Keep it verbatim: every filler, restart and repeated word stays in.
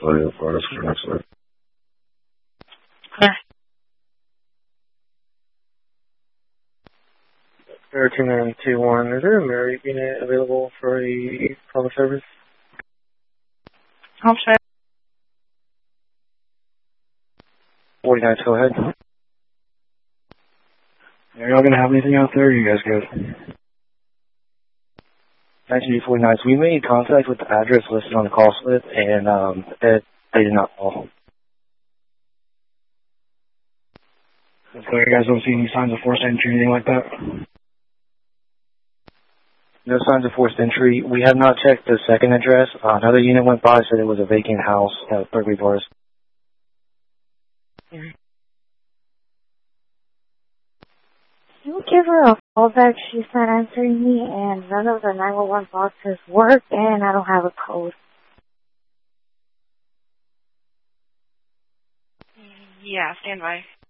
Oh, yeah, fine. That's for next slide. Clear. Air two nine two one, is there a Marriott unit available for a public service? Home stretch. forty-nine, go ahead. Are y'all going to have anything out there? Or you guys good? nineteen forty-nine, so we made contact with the address listed on the call slip, and um, they, they did not call. So you guys don't see any signs of forced entry or anything like that? No signs of forced entry. We have not checked the second address. Uh, another unit went by, said it was a vacant house at Berkeley Bars. You give her a call back. She's not answering me, and none of the nine one one boxes work, and I don't have a code. Yeah, stand by.